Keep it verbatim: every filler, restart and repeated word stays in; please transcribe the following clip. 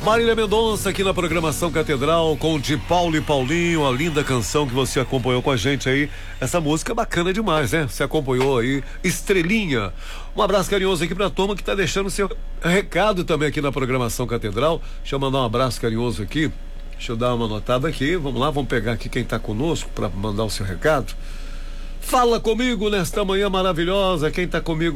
Marília Mendonça aqui na programação Catedral com de Paulo e Paulinho, a linda canção que você acompanhou com a gente aí. Essa música é bacana demais, né? Você acompanhou aí, Estrelinha. Um abraço carinhoso aqui pra turma que tá deixando seu recado também aqui na programação Catedral. Deixa eu mandar um abraço carinhoso aqui. Deixa eu dar uma notada aqui. Vamos lá, vamos pegar aqui quem tá conosco pra mandar o seu recado. Fala comigo nesta manhã maravilhosa. Quem tá comigo